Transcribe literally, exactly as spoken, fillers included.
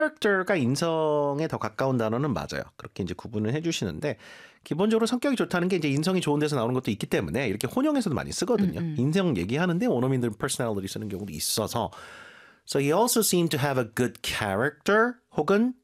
character가 인성에 더 가까운 단어는 맞아요. 그렇게 이제 구분을 해주시는데 기본적으로 성격이 좋다는 게 이제 인성이 좋은 데서 나오는 것도 있기 때문에 이렇게 혼용해서도 많이 음, 쓰거든요. 음. 인성 얘기하는데 원어민들은 personality 쓰는 경우도 있어서 So he also seemed to have a good character 혹은